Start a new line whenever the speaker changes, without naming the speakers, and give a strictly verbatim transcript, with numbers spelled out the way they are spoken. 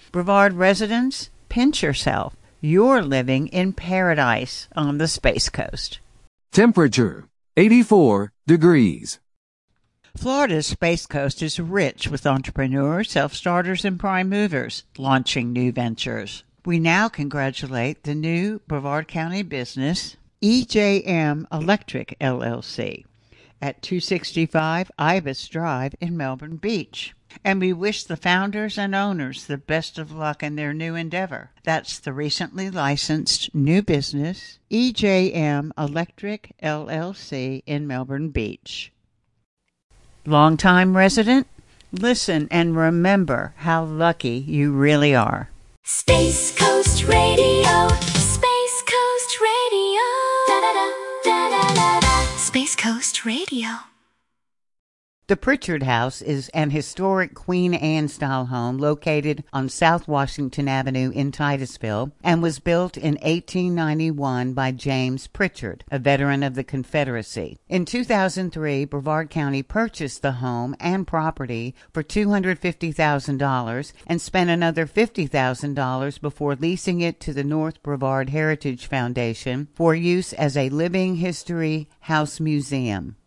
Brevard residents, pinch yourself. You're living in paradise on the Space Coast.
Temperature, eighty-four degrees.
Florida's Space Coast is rich with entrepreneurs, self-starters, and prime movers launching new ventures. We now congratulate the new Brevard County business, E J M Electric L L C, at two sixty-five Ibis Drive in Melbourne Beach. And we wish the founders and owners the best of luck in their new endeavor. That's the recently licensed new business, E J M Electric L L C in Melbourne Beach. Longtime resident, listen and remember how lucky you really are.
Space Coast Radio, Space Coast Radio, da da da da da da da. Space Coast Radio.
The Pritchard House is an historic Queen Anne-style home located on South Washington Avenue in Titusville and was built in eighteen ninety-one by James Pritchard, a veteran of the Confederacy. In two thousand three, Brevard County purchased the home and property for two hundred fifty thousand dollars and spent another fifty thousand dollars before leasing it to the North Brevard Heritage Foundation for use as a living history house museum.